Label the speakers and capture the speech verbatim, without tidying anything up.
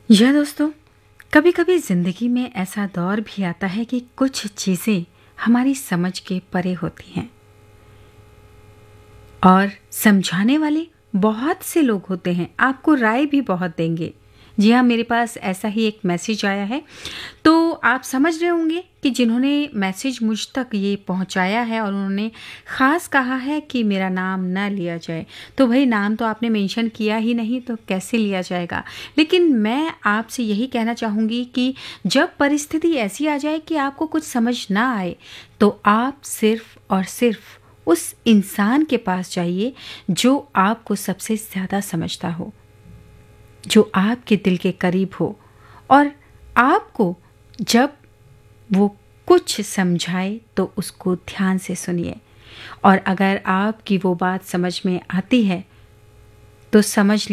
Speaker 1: यह दोस्तों, कभी-कभी ज़िंदगी में ऐसा दौर भी आता है कि कुछ चीज़ें हमारी समझ के परे होती हैं और समझाने वाले बहुत से लोग होते हैं, आपको राय भी बहुत देंगे। जी हाँ, मेरे पास ऐसा ही एक मैसेज आया है, तो आप समझ रहे होंगे कि जिन्होंने मैसेज मुझ तक ये पहुँचाया है और उन्होंने ख़ास कहा है कि मेरा नाम ना लिया जाए। तो भई नाम तो आपने मेंशन किया ही नहीं, तो कैसे लिया जाएगा? लेकिन मैं आपसे यही कहना चाहूँगी कि जब परिस्थिति ऐसी आ जाए कि आपको कुछ समझ ना आए, तो आप सिर्फ़ और सिर्फ़ उस इंसान के पास जाइए जो आपको सबसे ज़्यादा समझता हो, जो आपके दिल के करीब हो और आपको जब वो कुछ समझाए तो उसको ध्यान से सुनिए और अगर आपकी वो बात समझ में आती है तो समझ